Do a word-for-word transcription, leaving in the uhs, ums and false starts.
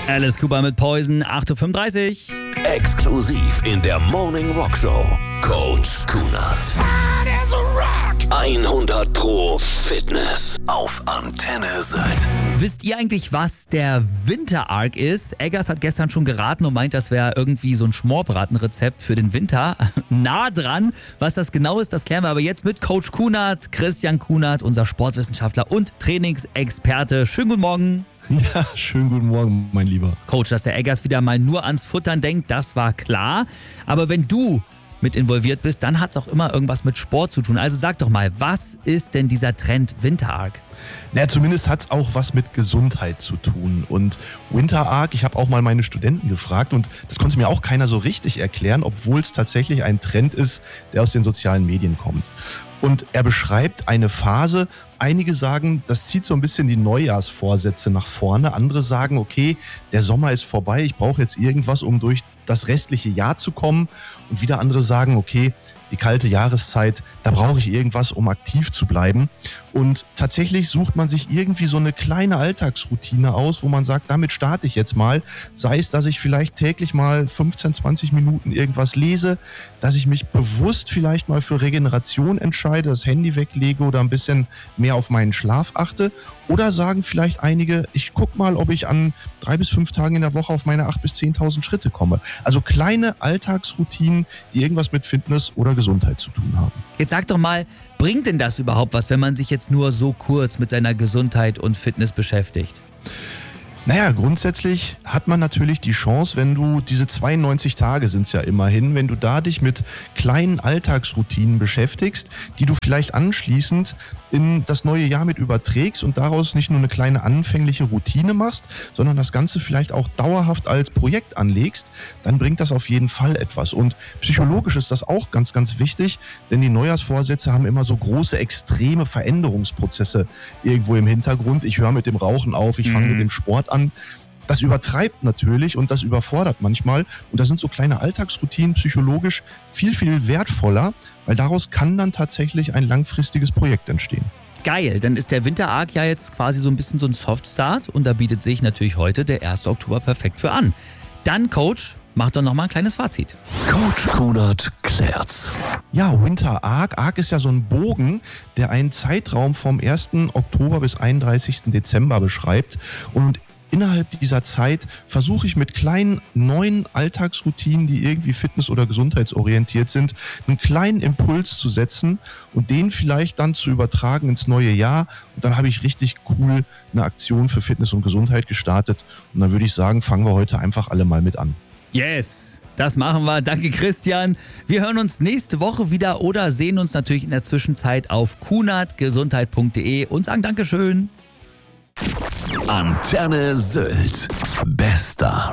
Alice Cooper mit Poison, acht Uhr fünfunddreißig. Exklusiv in der Morning Rock Show. Coach Kunert. hundert Pro Fitness auf Antenne Sylt. Wisst ihr eigentlich, was der Winter-Arc ist? Eggers hat gestern schon geraten und meint, das wäre irgendwie so ein Schmorbratenrezept für den Winter. Nah dran. Was das genau ist, das klären wir aber jetzt mit Coach Kunert, Christian Kunert, unser Sportwissenschaftler und Trainingsexperte. Schönen guten Morgen. Ja, schönen guten Morgen, mein Lieber. Coach, dass der Eggers wieder mal nur ans Futtern denkt, das war klar. Aber wenn du mit involviert bist, dann hat es auch immer irgendwas mit Sport zu tun. Also sag doch mal, was ist denn dieser Trend Winter-Arc? Naja, zumindest hat es auch was mit Gesundheit zu tun. Und Winter-Arc, ich habe auch mal meine Studenten gefragt und das konnte mir auch keiner so richtig erklären, obwohl es tatsächlich ein Trend ist, der aus den sozialen Medien kommt. Und er beschreibt eine Phase, einige sagen, das zieht so ein bisschen die Neujahrsvorsätze nach vorne. Andere sagen, okay, der Sommer ist vorbei, ich brauche jetzt irgendwas, um durch das restliche Jahr zu kommen. Und wieder andere sagen, okay, die kalte Jahreszeit, da brauche ich irgendwas, um aktiv zu bleiben. Und tatsächlich sucht man sich irgendwie so eine kleine Alltagsroutine aus, wo man sagt, damit starte ich jetzt mal. Sei es, dass ich vielleicht täglich mal fünfzehn, zwanzig Minuten irgendwas lese, dass ich mich bewusst vielleicht mal für Regeneration entscheide, das Handy weglege oder ein bisschen mehr auf meinen Schlaf achte. Oder sagen vielleicht einige, ich gucke mal, ob ich an drei bis fünf Tagen in der Woche auf meine achttausend bis zehntausend Schritte komme. Also kleine Alltagsroutinen, die irgendwas mit Fitness oder Gesundheit zu tun haben. Jetzt sag doch mal, bringt denn das überhaupt was, wenn man sich jetzt nur so kurz mit seiner Gesundheit und Fitness beschäftigt? Naja, grundsätzlich hat man natürlich die Chance, wenn du diese zweiundneunzig Tage sind es ja immerhin, wenn du da dich mit kleinen Alltagsroutinen beschäftigst, die du vielleicht anschließend in das neue Jahr mit überträgst und daraus nicht nur eine kleine anfängliche Routine machst, sondern das Ganze vielleicht auch dauerhaft als Projekt anlegst, dann bringt das auf jeden Fall etwas. Und psychologisch ist das auch ganz, ganz wichtig, denn die Neujahrsvorsätze haben immer so große, extreme Veränderungsprozesse irgendwo im Hintergrund. Ich höre mit dem Rauchen auf, ich fange Mhm. mit dem Sport an. Das übertreibt natürlich und das überfordert manchmal. Und da sind so kleine Alltagsroutinen psychologisch viel, viel wertvoller, weil daraus kann dann tatsächlich ein langfristiges Projekt entstehen. Geil, dann ist der Winter-Arc ja jetzt quasi so ein bisschen so ein Softstart und da bietet sich natürlich heute der erste Oktober perfekt für an. Dann, Coach, mach doch nochmal ein kleines Fazit. Coach Kunert klärt's. Ja, Winter Arc. Arc ist ja so ein Bogen, der einen Zeitraum vom ersten Oktober bis einunddreißigsten Dezember beschreibt. Und innerhalb dieser Zeit versuche ich mit kleinen neuen Alltagsroutinen, die irgendwie fitness- oder gesundheitsorientiert sind, einen kleinen Impuls zu setzen und den vielleicht dann zu übertragen ins neue Jahr. Und dann habe ich richtig cool eine Aktion für Fitness und Gesundheit gestartet. Und dann würde ich sagen, fangen wir heute einfach alle mal mit an. Yes, das machen wir. Danke, Christian. Wir hören uns nächste Woche wieder oder sehen uns natürlich in der Zwischenzeit auf kunertgesundheit punkt de und sagen Dankeschön. Antenne Sylt. Bester